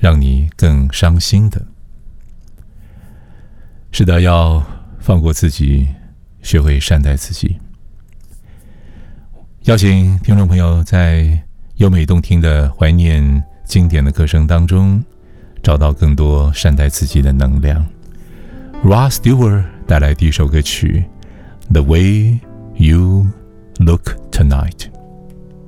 让你更伤心的。是的，要放过自己，学会善待自己。邀请听众朋友在优美动听的怀念经典的歌声当中，找到更多善待自己的能量。Rod Stewart 带来第一首歌曲《The Way You Look Tonight》。